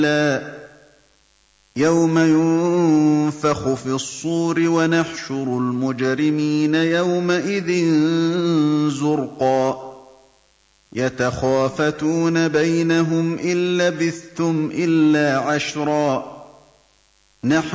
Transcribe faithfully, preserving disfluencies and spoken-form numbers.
يَوْمَ يُنفَخُ فِي الصُّورِ وَنَحْشُرُ الْمُجْرِمِينَ يَوْمَئِذٍ زُرْقًا يَتَخَافَتُونَ بَيْنَهُمْ إِن لَّبِثْتُمْ إِلَّا عَشْرًا